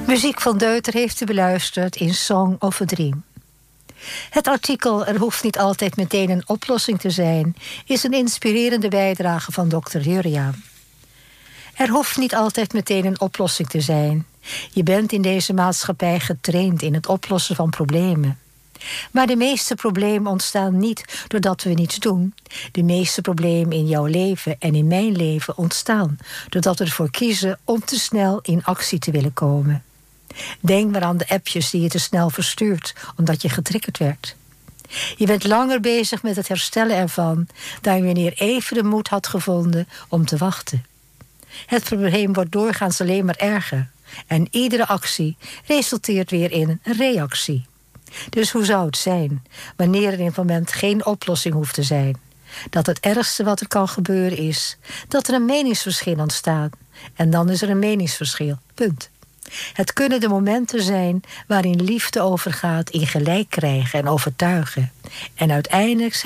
Muziek van Deuter heeft u beluisterd in Song of a Dream. Het artikel Er hoeft niet altijd meteen een oplossing te zijn is een inspirerende bijdrage van Dr. Jurriaan. Er hoeft niet altijd meteen een oplossing te zijn. Je bent in deze maatschappij getraind in het oplossen van problemen. Maar de meeste problemen ontstaan niet doordat we niets doen. De meeste problemen in jouw leven en in mijn leven ontstaan doordat we ervoor kiezen om te snel in actie te willen komen. Denk maar aan de appjes die je te snel verstuurt omdat je getriggerd werd. Je bent langer bezig met het herstellen ervan dan wanneer even de moed had gevonden om te wachten. Het probleem wordt doorgaans alleen maar erger. En iedere actie resulteert weer in een reactie. Dus hoe zou het zijn wanneer er in het moment geen oplossing hoeft te zijn? Dat het ergste wat er kan gebeuren is dat er een meningsverschil ontstaat. En dan is er een meningsverschil. Punt. Het kunnen de momenten zijn waarin liefde overgaat in gelijk krijgen en overtuigen. En uiteindelijk zijn